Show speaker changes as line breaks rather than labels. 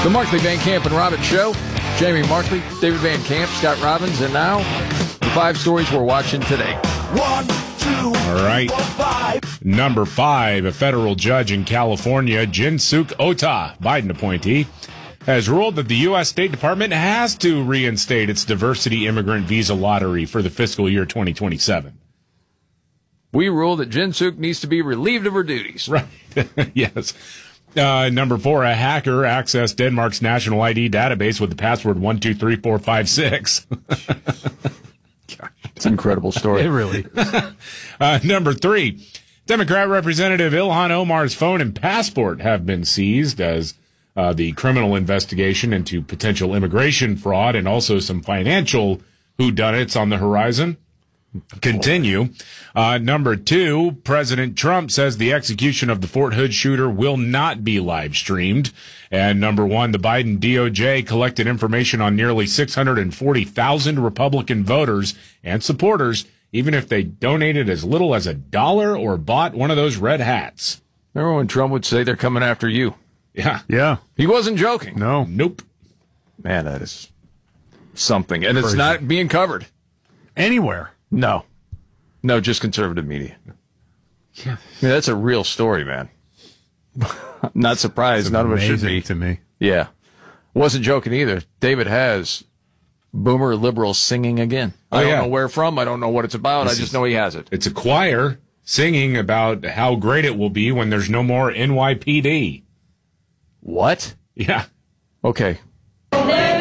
The Markley, Van Camp, and Robbins Show. Jamie Markley, David Van Camp, Scott Robbins, and now the 5 stories we're watching today.
1, 2,
All right.
4, 5.
Number 5, a federal judge in California, Jinsook Ota, Biden appointee, has ruled that the U.S. State Department has to reinstate its diversity immigrant visa lottery for the fiscal year 2027.
We rule that Jin Suk needs to be relieved of her duties.
Right. Yes. Number 4, a hacker accessed Denmark's national ID database with the password 123456.
It's an incredible story.
It really is.
Number 3, Democrat Representative Ilhan Omar's phone and passport have been seized as the criminal investigation into potential immigration fraud and also some financial whodunits on the horizon continue. Number 2, President Trump says the execution of the Fort Hood shooter will not be live streamed. And number 1, the Biden DOJ collected information on nearly 640,000 Republican voters and supporters, even if they donated as little as $1 or bought one of those red hats.
Remember when Trump would say they're coming after you?
Yeah.
Yeah.
He wasn't joking.
No.
Nope.
Man, that is something. And it's
Crazy.
not being covered.
Anywhere.
No. No, just conservative media.
Yeah.
I mean, that's a real story, man. I'm not surprised. None of it should
Amazing
be.
to me.
Yeah. Wasn't joking either. David has boomer liberals singing again. I don't know where from. I don't know what it's about. I just know he has it.
It's a choir singing about how great it will be when there's no more NYPD.
What?
Yeah.
Okay.